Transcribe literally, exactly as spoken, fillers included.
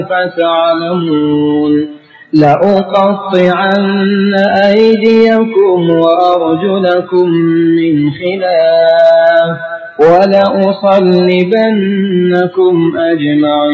فتعلمون لأقطعن أيديكم وأرجلكم من خلاف ولأصلبنكم أجمعين